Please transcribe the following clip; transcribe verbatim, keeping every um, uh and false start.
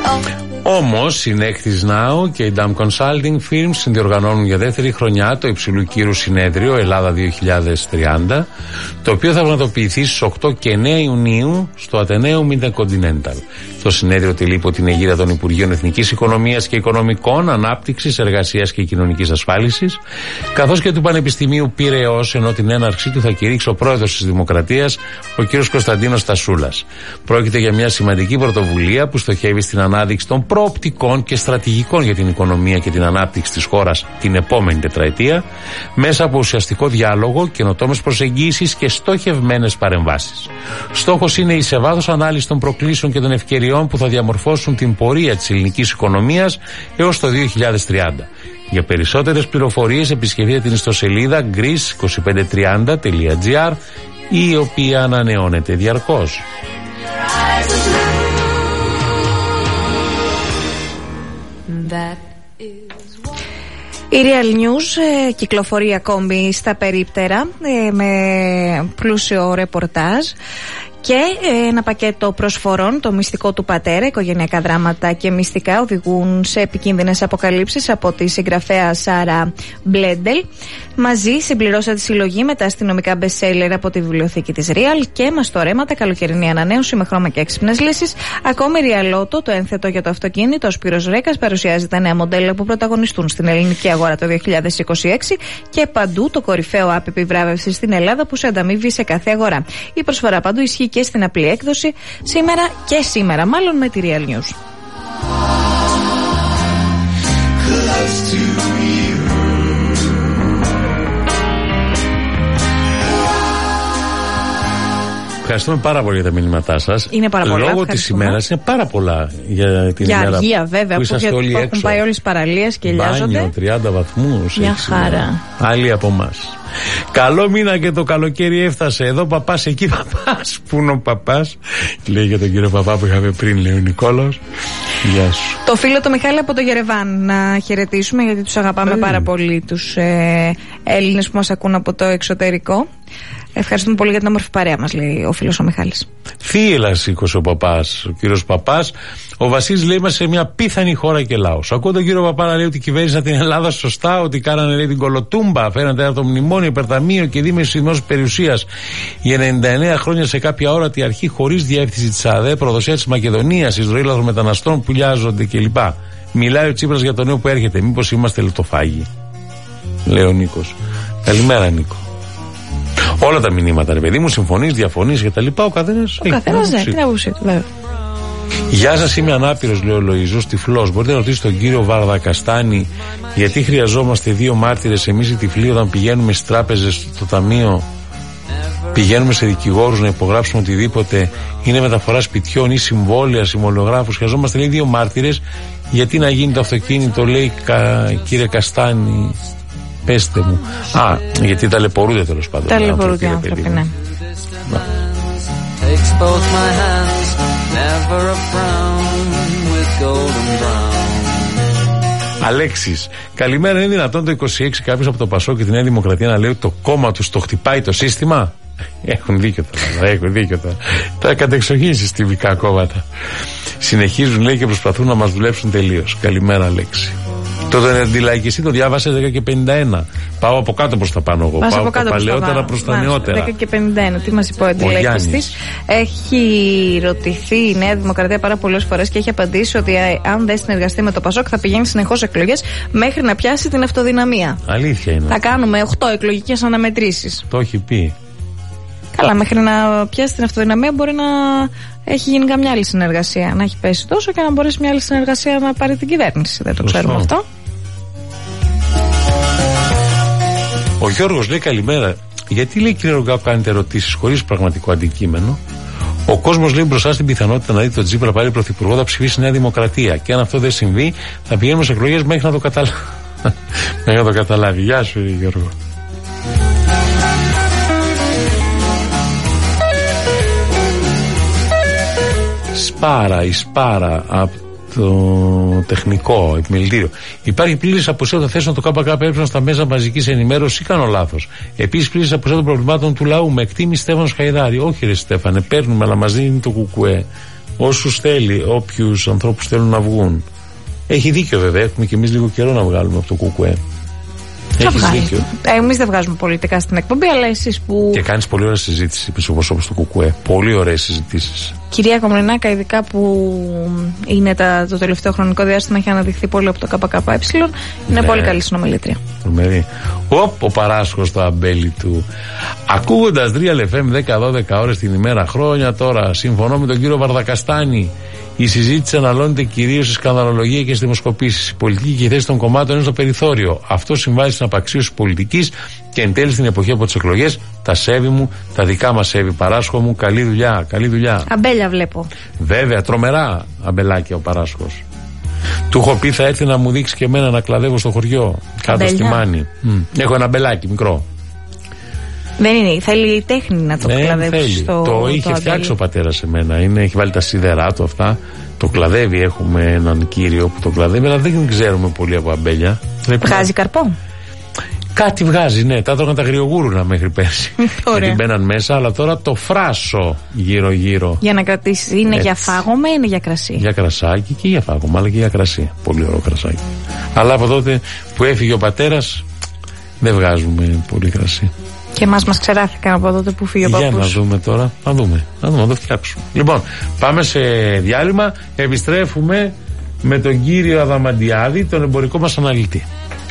Όμως, η Nextis Now και η Dam Consulting Firms συνδιοργανώνουν για δεύτερη χρονιά το υψηλού κύρου συνέδριο Ελλάδα δύο χιλιάδες τριάντα, το οποίο θα πραγματοποιηθεί στις οκτώ και εννέα Ιουνίου στο Ατενέου Intercontinental. Το συνέδριο τελεί υπό την αιγίδα των Υπουργείων Εθνικής Οικονομίας και Οικονομικών, Ανάπτυξης, Εργασίας και Κοινωνικής Ασφάλισης, καθώς και του Πανεπιστημίου Πειραιώς, ενώ την έναρξή του θα κηρύξει ο πρόεδρος της Δημοκρατίας, ο κ. Κωνσταντίνος Τασούλας. Πρόκειται για μια σημαντική πρωτοβουλία που στοχεύει στην ανάδειξη των προοπτικών και στρατηγικών για την οικονομία και την ανάπτυξη της χώρας την επόμενη τετραετία, μέσα από ουσιαστικό διάλογο, καινοτόμες προσεγγίσεις και στοχευμένες παρεμβάσεις. Στόχος είναι η σε βάθος ανάλυση των προκλήσεων και των ευκαιριών που θα διαμορφώσουν την πορεία της ελληνικής οικονομίας έως το δύο χιλιάδες τριάντα. Για περισσότερες πληροφορίες επισκεφτείτε την ιστοσελίδα greece είκοσι πέντε τριάντα τελεία gr, η οποία ανανεώνεται διαρκώς. Η Real News ε, κυκλοφορεί ακόμη στα περίπτερα ε, με πλούσιο ρεπορτάζ και ε, ένα πακέτο προσφορών. Το μυστικό του πατέρα, οικογενειακά δράματα και μυστικά οδηγούν σε επικίνδυνες αποκαλύψεις από τη συγγραφέα Σάρα Μπλέντελ. Μαζί συμπληρώσα τη συλλογή με τα αστυνομικά best-seller από τη βιβλιοθήκη της Real και μαστορέματα, καλοκαιρινή ανανέωση με χρώμα και έξυπνες λύσεις. Ακόμη Real Auto, το ένθετο για το αυτοκίνητο. Ο Σπύρος Ρέκας παρουσιάζει τα νέα μοντέλα που πρωταγωνιστούν στην ελληνική αγορά το δύο χιλιάδες είκοσι έξι και παντού το κορυφαίο app επιβράβευσης στην Ελλάδα που σε ανταμείβει σε κάθε αγορά. Η προσφορά παντού ισχύει και στην απλή έκδοση σήμερα και σήμερα, μάλλον με τη Real News. Ευχαριστούμε πάρα πολύ για τα μηνύματά σας. Είναι πάρα πολλά. Λόγω της ημέρας είναι πάρα πολλά για την για ημέρα. αργία, βέβαια, που, που, που, που έχουν πάει όλες τις παραλίες και ελιάζονται. Μπάνιο, τριάντα βαθμούς. Μια χαρά. Άλλοι από εμάς. Καλό μήνα και το καλοκαίρι έφτασε. Εδώ παπάς, εκεί παπάς. Πού είναι ο παπάς? Λέει για τον κύριο παπά που είχαμε πριν, λέει ο Νικόλαος. Γεια σου. Το φίλο το Μιχάλη από το Γερεβάν να χαιρετήσουμε, γιατί τους αγαπάμε ε. πάρα πολύ, τους ε, Έλληνες που μας ακούν από το εξωτερικό. Ευχαριστούμε πολύ για την όμορφη παρέα μας, λέει ο φίλος ο Μιχάλης. Θύελα σήκωσε ο παπάς, ο κύριος Παπάς. Ο Βασίλης λέει: είμαστε σε μια πίθανη χώρα και λαός. Ακούω τον κύριο Παπά να λέει ότι κυβέρνησαν την Ελλάδα σωστά, ότι κάνανε, λέει, την κολοτούμπα, φέραν τέταρτο μνημόνιο, υπερταμείο και δίμεση δημόσιας περιουσίας για ενενήντα εννέα χρόνια σε κάποια όρατη αρχή, χωρίς διεύθυνση της ΑΔΕ, προδοσία της Μακεδονίας, εισρωή λαθρομεταναστών που λιάζονται κλπ. Μιλάει ο Τσίπρας για το νέο που έρχεται. Μήπως είμαστε λεπτοφάγοι? Λέει ο Νίκος. Καλημέρα, Νίκο. Όλα τα μηνύματα, ρε παιδί μου, συμφωνείς, διαφωνείς και τα λοιπά. Ο καθένας ο καθένας ναι, την άποψή του, βέβαια. Γεια σας, είμαι ανάπηρος, λέει ο Λοϊζός τυφλός. Μπορείτε να ρωτήσετε τον κύριο Βαρδακαστάνη γιατί χρειαζόμαστε δύο μάρτυρες εμείς οι τυφλοί όταν πηγαίνουμε στις τράπεζες, στο ταμείο, πηγαίνουμε σε δικηγόρους να υπογράψουμε οτιδήποτε, είναι μεταφορά σπιτιών ή συμβόλαια, συμβολιογράφους. Χρειαζόμαστε, λέει, δύο μάρτυρες. Γιατί να γίνει το αυτοκίνητο, λέει, κα, κύριε Καστάνη? Πέστε μου. Α, γιατί ταλαιπωρούνται τέλος πάντων. Ταλαιπωρούνται οι άνθρωποι, ναι. Αλέξης, καλημέρα. Είναι δυνατόν το είκοσι έξι κάποιος από το Πασό και τη Νέα Δημοκρατία να λέει ότι το κόμμα τους το χτυπάει το σύστημα? Έχουν δίκιο τώρα. Έχουν δίκιο τώρα. Τα κατεξοχήν συστημικά κόμματα. Συνεχίζουν, λέει, και προσπαθούν να μας δουλέψουν τελείως. Καλημέρα, Αλέξη. Το αντιλαϊκιστή το διάβασε δέκα και πενήντα ένα. Πάω από κάτω προς τα πάνω εγώ. Πάω από τα παλαιότερα προς τα νεότερα. δέκα και πενήντα ένα. Τι μας είπε ο αντιλαϊκιστής? Έχει ρωτηθεί η Νέα Δημοκρατία πάρα πολλές φορές και έχει απαντήσει ότι αν δεν συνεργαστεί με το Πασόκ θα πηγαίνει συνεχώς εκλογές μέχρι να πιάσει την αυτοδυναμία. Αλήθεια είναι. Θα κάνουμε οκτώ εκλογικές αναμετρήσεις. Το έχει πει. Καλά, μέχρι να πιάσει την αυτοδυναμία μπορεί να έχει γίνει καμιά άλλη συνεργασία. Να έχει πέσει τόσο και να μπορέσει μια άλλη συνεργασία να πάρει την κυβέρνηση. Δεν το Σωστό. Ξέρουμε αυτό. Ο Γιώργος λέει καλημέρα. Γιατί, λέει, κύριε Ρογκάου, κάνετε ερωτήσεις χωρίς πραγματικό αντικείμενο? Ο κόσμος, λέει, μπροστά στην πιθανότητα να δει τον Τσίπρα πάλι πρωθυπουργό, θα ψηφίσει Νέα Δημοκρατία. Και αν αυτό δεν συμβεί, θα πηγαίνουμε σε εκλογές μέχρι να το καταλάβει. μέχρι να το καταλάβει. Γεια σου, Γιώργο. Σπάρα, η Σπάρα από το τεχνικό επιμελητήριο. Υπάρχει πλήρης απουσία των θέσεων του ΚΚΕ στα μέσα μαζικής ενημέρωσης ή κάνω λάθος? Επίσης, πλήρης απουσία των προβλημάτων του λαού. Με εκτίμηση Στέφανος Χαϊδάρη. Όχι, ρε Στέφανε, παίρνουμε, αλλά μας δίνει το κουκουέ. όσους θέλει, όποιους ανθρώπους θέλουν να βγουν. Έχει δίκιο βέβαια, έχουμε και εμείς λίγο καιρό να βγάλουμε από το Κουκουέ. Έχεις δίκιο. Εμείς δεν βγάζουμε πολιτικά στην εκπομπή, αλλά εσείς που. Και κάνεις πολύ ωραία συζήτηση όπως όπως το Κουκουέ. Πολύ ωραίες συζητήσεις. Κυρία Κομρινάκα, ειδικά που είναι τα, το τελευταίο χρονικό διάστημα, έχει αναδειχθεί πολύ από το ΚΚΕ. Είναι ναι. πολύ καλή συνομιλήτρια. Τρομερή. Οπ, ο Παράσχος στο αμπέλι του. Ακούγοντας Real εφ εμ δέκα δώδεκα ώρες την ημέρα, χρόνια τώρα, συμφωνώ με τον κύριο Βαρδακαστάνη. Η συζήτηση αναλώνεται κυρίως στη σκανδαλολογία και στις δημοσκοπήσεις. Η πολιτική και η θέση των κομμάτων είναι στο περιθώριο. Αυτό συμβάζει στην απαξίωση της πολιτικής και εν τέλει στην εποχή από τις εκλογές. Τα σέβη μου, τα δικά μας σέβη. Παράσχο μου, καλή δουλειά, καλή δουλειά. Αμπέλια βλέπω. Βέβαια, τρομερά αμπελάκια ο Παράσχος. Του έχω πει θα έρθει να μου δείξει και εμένα να κλαδεύω στο χωριό. Κάτω στη Μάνη. Mm. Έχω ένα αμπελάκι μικρό. Δεν είναι, θέλει τέχνη να το κλαδεύει στο. Το, το είχε φτιάξει ο πατέρας σε μένα. Είναι, έχει βάλει τα σίδερά του αυτά. Το κλαδεύει. Έχουμε έναν κύριο που το κλαδεύει, αλλά δεν ξέρουμε πολύ από αμπέλια. Βγάζει καρπό. Κάτι βγάζει, ναι. Τα έτρωγαν τα αγριογούρουνα μέχρι πέρσι. Γιατί μπαίναν μέσα, αλλά τώρα το φράσο γύρω-γύρω. Για να κρατήσει. Είναι έτσι. Για φάγωμα ή είναι για κρασί? Για κρασάκι και για φάγωμα, αλλά και για κρασί. Πολύ ωραίο κρασάκι. Αλλά από τότε που έφυγε ο πατέρας, δεν βγάζουμε πολύ κρασί. Και εμάς μας ξεράθηκαν από τότε που φύγει ο παππούς. Για να δούμε τώρα. Να δούμε. Να δούμε, να το φτιάξουμε. Λοιπόν, πάμε σε διάλειμμα. Επιστρέφουμε με τον κύριο Αδαμαντιάδη, τον εμπορικό μας αναλυτή.